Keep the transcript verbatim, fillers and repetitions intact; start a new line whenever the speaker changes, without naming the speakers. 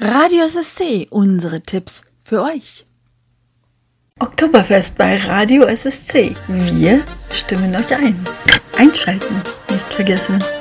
Radio S S C, unsere Tipps für euch. Oktoberfest bei Radio S S C. Wir stimmen euch ein. Einschalten, nicht vergessen.